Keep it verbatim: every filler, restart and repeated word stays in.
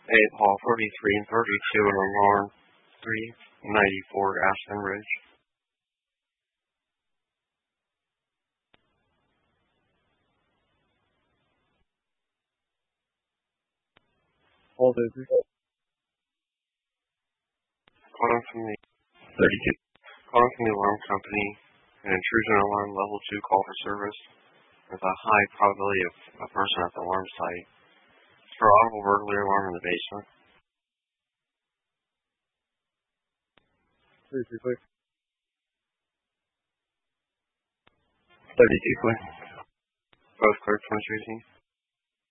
eight Hall forty-three and thirty-two and alarm three ninety-four Aspen Ridge. Hold over. Calling from the thirty-two. Calling from the alarm company. An intrusion alarm level two call for service. There's a high probability of a person at the alarm site. It's for audible burglary alarm in the basement. thirty-two quick. thirty-two quick. Both clear twenty-three.